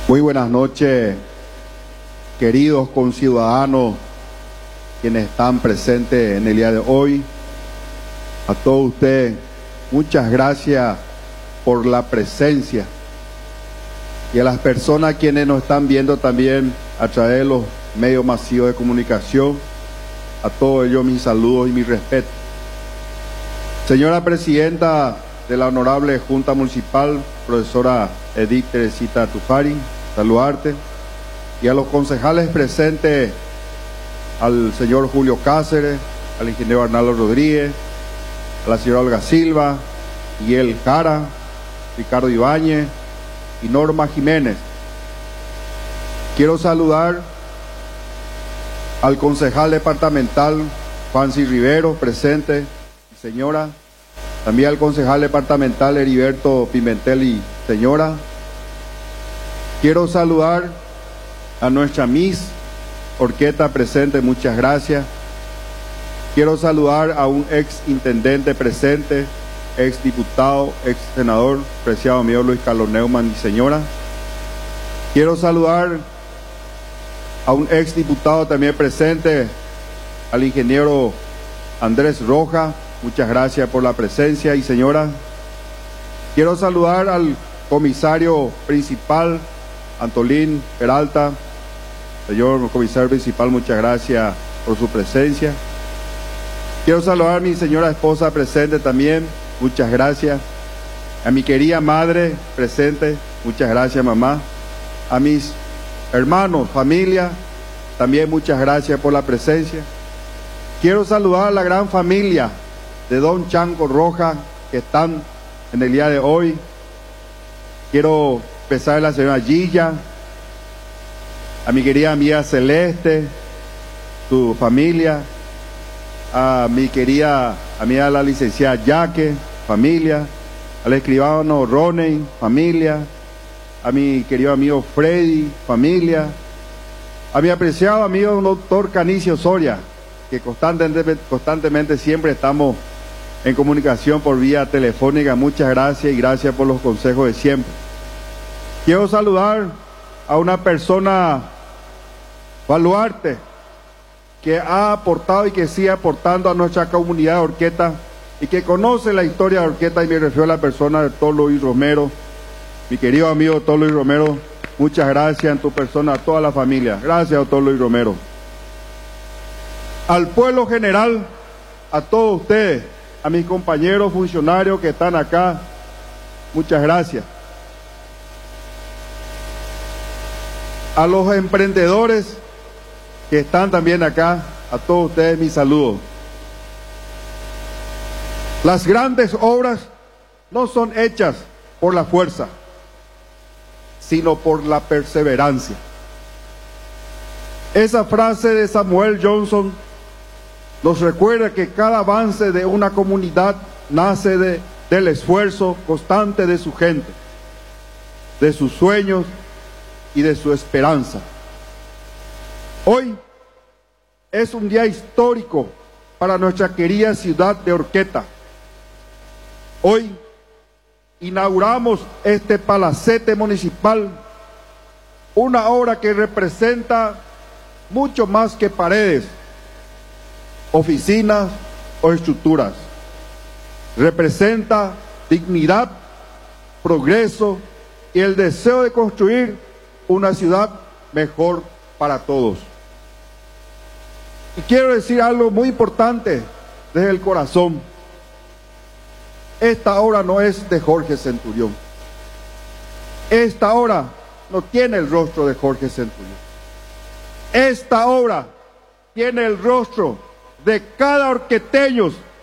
Muy buenas noches, queridos conciudadanos quienes están presentes en el día de hoy. A todos ustedes, muchas gracias por la presencia. Y a las personas quienes nos están viendo también a través de los medios masivos de comunicación, a todos ellos mis saludos y mi respeto. Señora Presidenta de la Honorable Junta Municipal, profesora Edith Teresita Tufari, saludarte. Y a los concejales presentes, al señor Julio Cáceres, al ingeniero Arnaldo Rodríguez, a la señora Olga Silva, Miguel Jara, Ricardo Ibáñez y Norma Jiménez. Quiero saludar al concejal departamental Fancy Rivero, presente, señora. También al concejal departamental Heriberto Pimentel y señora. Quiero saludar a nuestra Miss Orqueta presente, muchas gracias. Quiero saludar a un ex intendente presente, ex diputado, ex senador, preciado amigo Luis Carlos Neumann y señora. Quiero saludar a un ex diputado también presente, al ingeniero Andrés Roja, muchas gracias por la presencia y señora. Quiero saludar al comisario principal, Antolín Peralta. Señor comisario principal, muchas gracias por su presencia. Quiero saludar a mi señora esposa presente también, muchas gracias. A mi querida madre presente, muchas gracias mamá. A mis hermanos, familia, también muchas gracias por la presencia. Quiero saludar a la gran familia de Don Chango Roja que están en el día de hoy. Quiero empezar a la señora Gilla, a mi querida amiga Celeste, su familia, a mi querida amiga la licenciada Yaque, familia, al escribano Roney, familia, a mi querido amigo Freddy, familia, a mi apreciado amigo doctor Canicio Soria, que constantemente siempre estamos en comunicación por vía telefónica. Muchas gracias y gracias por los consejos de siempre. Quiero saludar a una persona, Baluarte, que ha aportado y que sigue aportando a nuestra comunidad de Orqueta y que conoce la historia de Orqueta, y me refiero a la persona de Tolo y Romero. Mi querido amigo Tolo y Romero, muchas gracias en tu persona, a toda la familia. Gracias, Tolo y Romero. Al pueblo general, a todos ustedes, a mis compañeros funcionarios que están acá, muchas gracias. A los emprendedores que están también acá, a todos ustedes mis saludos. Las grandes obras no son hechas por la fuerza, sino por la perseverancia. Esa frase de Samuel Johnson nos recuerda que cada avance de una comunidad nace del esfuerzo constante de su gente, de sus sueños y de su esperanza. Hoy es un día histórico para nuestra querida ciudad de Orqueta. Hoy inauguramos este palacete municipal, una obra que representa mucho más que paredes, oficinas o estructuras. Representa dignidad, progreso y el deseo de construir una ciudad mejor para todos. Y quiero decir algo muy importante desde el corazón. Esta obra no es de Jorge Centurión. Esta obra no tiene el rostro de Jorge Centurión. Esta obra tiene el rostro de cada orqueteño